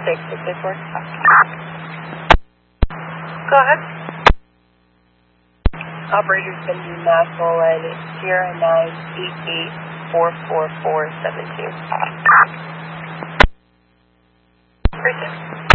664. Go ahead. Operator's going to be National Line Sierra 988 44472. Appreciate it.